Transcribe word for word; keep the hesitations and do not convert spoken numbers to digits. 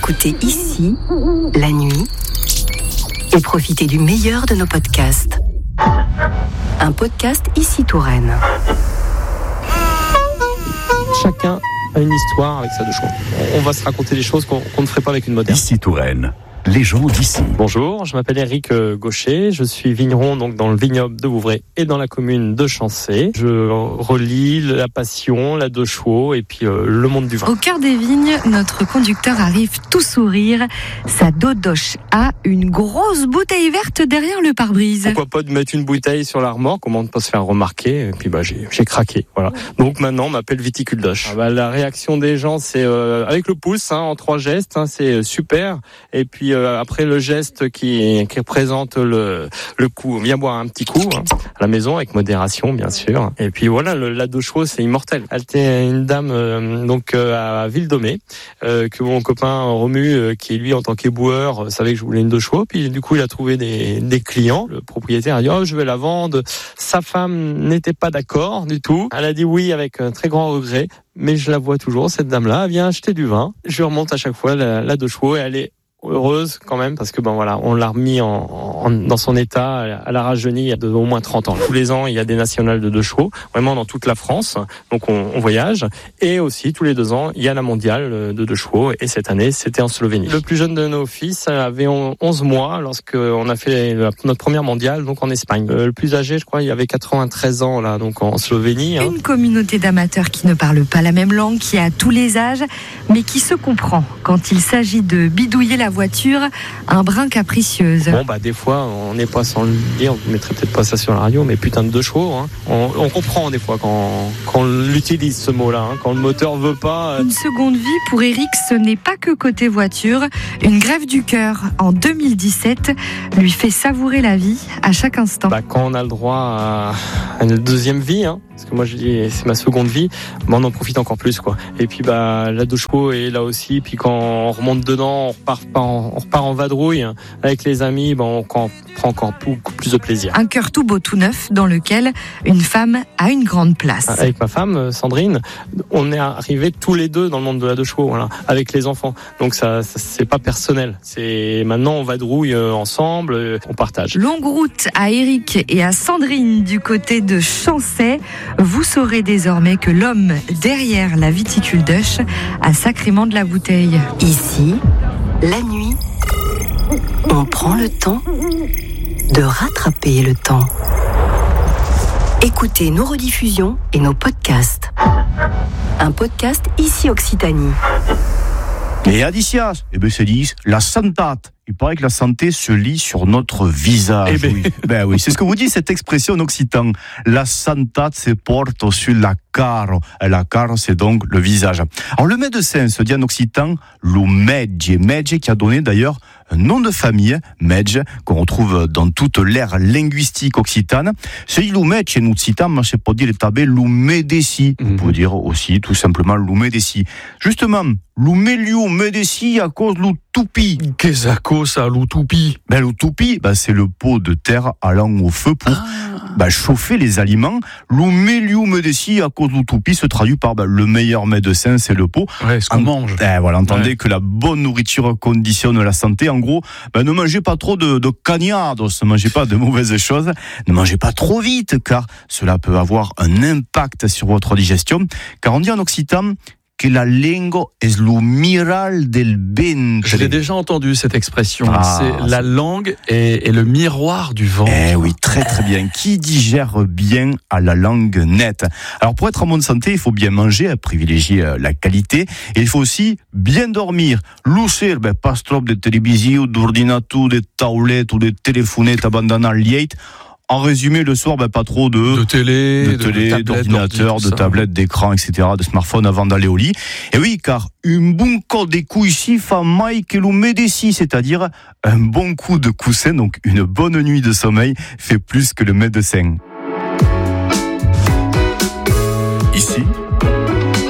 Écoutez ici, la nuit, et profitez du meilleur de nos podcasts. Un podcast Ici Touraine. Chacun a une histoire avec sa de choix. On va se raconter des choses qu'on, qu'on ne ferait pas avec une moderne. Ici Touraine. Les gens d'ici. Bonjour, je m'appelle Éric Gaucher, je suis vigneron donc dans le vignoble de Vouvray et dans la commune de Chancé. Je relie la passion, la deux chevaux et puis euh, le monde du vin. Au cœur des vignes, notre conducteur arrive tout sourire. Sa Dodoche a une grosse bouteille verte derrière le pare-brise. Pourquoi pas de mettre une bouteille sur la remorque, comment ne pas se faire remarquer. Et puis bah j'ai, j'ai craqué, voilà. Donc maintenant on m'appelle Viticule Doche. Ah, bah, la réaction des gens c'est euh, avec le pouce, hein, en trois gestes, hein, c'est super. Et puis euh, après le geste qui, qui représente le, le coup, viens boire un petit coup hein, à la maison avec modération bien sûr. Et puis voilà, le, la deux chevaux c'est immortel. Elle était une dame euh, donc euh, à Ville-Domée euh, que mon copain Romu euh, qui lui en tant qu'éboueur euh, savait que je voulais une deux chevaux. Puis du coup il a trouvé des, des clients. Le propriétaire a dit oh je vais la vendre. Sa femme n'était pas d'accord du tout. Elle a dit oui avec un très grand regret. Mais je la vois toujours cette dame-là. Elle vient acheter du vin. Je remonte à chaque fois la, la deux chevaux et elle est heureuse quand même parce que ben voilà, on l'a remis en, en dans son état. Elle a rajeuni il y a de, au moins trente ans. Tous les ans, il y a des nationales de deux chevaux, vraiment dans toute la France. Donc on, on voyage et aussi tous les deux ans, il y a la mondiale de deux chevaux et cette année, c'était en Slovénie. Le plus jeune de nos fils avait onze mois lorsqu'on a fait la, notre première mondiale donc en Espagne. Le plus âgé, je crois, il avait quatre-vingt-treize ans là donc en Slovénie. Hein. Une communauté d'amateurs qui ne parle pas la même langue, qui a tous les âges, mais qui se comprend quand il s'agit de bidouiller la voiture un brin capricieuse. Bon bah des fois on n'est pas sans le dire, vous mettrez peut-être pas ça sur la radio, mais putain de deux chevaux. Hein. On, on comprend des fois quand, quand on l'utilise ce mot-là, hein, quand le moteur veut pas. Euh... Une seconde vie pour Eric, ce n'est pas que côté voiture. Une grève du cœur en deux mille dix-sept lui fait savourer la vie à chaque instant. Bah, quand on a le droit à, à une deuxième vie, hein, parce que moi je dis c'est ma seconde vie, bah, on en profite encore plus quoi. Et puis bah la deux chevaux est là aussi. Puis quand on remonte dedans, on repart en, on repart en vadrouille avec les amis, bah, on, on prend encore beaucoup plus de plaisir. Un cœur tout beau, tout neuf, dans lequel une femme a une grande place. Avec ma femme Sandrine, on est arrivés tous les deux dans le monde de la deux chevaux, voilà, avec les enfants. Donc ça, ça c'est pas personnel. C'est maintenant on vadrouille ensemble, on partage. Longue route à Eric et à Sandrine du côté de Chancé. Vous saurez désormais que l'homme derrière la Viticule Doche a sacrément de la bouteille. Ici, la nuit, on prend le temps de rattraper le temps. Écoutez nos rediffusions et nos podcasts. Un podcast Ici Occitanie. Et Adicia, eh ben c'est dit, la santate. Il paraît que la santé se lit sur notre visage. Eh ben. Oui. Ben oui, c'est ce que vous dit cette expression en occitan. La santate se porte sur la caro. Et la caro, c'est donc le visage. Alors le médecin se dit en occitan lo medge. Medge qui a donné d'ailleurs un nom de famille, medge, qu'on retrouve dans toute l'ère linguistique occitane. C'est lo medge en occitan, mais c'est pas dire tabé lo medeci. On peut dire aussi tout simplement lo medeci. Justement, lo melio medeci à cause lo toupi. Qu'est-ce que ça, l'outoupi? Ben, l'outoupi, ben, c'est le pot de terre allant au feu pour ah. ben, chauffer les aliments. L'oumeliou medeci, à cause de l'outoupi, se traduit par ben, le meilleur médecin, c'est le pot. Ouais, ce qu'on en, mange. Ben, voilà, entendez ouais. que la bonne nourriture conditionne la santé. En gros, ben, ne mangez pas trop de, de cagnardos, ne mangez pas de mauvaises choses, ne mangez pas trop vite, car cela peut avoir un impact sur votre digestion. Car on dit en occitan, que la lingua es lo miral del ventre. Je l'ai déjà entendu cette expression. Ah, c'est c'est... la langue est, est le miroir du ventre. Eh oui, très très bien. Qui digère bien à la langue nette. Alors pour être en bonne santé, il faut bien manger, privilégier la qualité, et il faut aussi bien dormir. Lucir, ben pas trop de télévision, d'ordinateur, de tablette ou de téléphonettes abandonnant liet. En résumé, le soir, ben, pas trop de, de télé, de, télé, de d'ordinateur, de tablettes, d'écran, et cetera, de smartphone avant d'aller au lit. Et oui, car un bon coup de coups ici, fa mai que lo médeci, c'est-à-dire un bon coup de coussin, donc une bonne nuit de sommeil, fait plus que le médecin. Ici,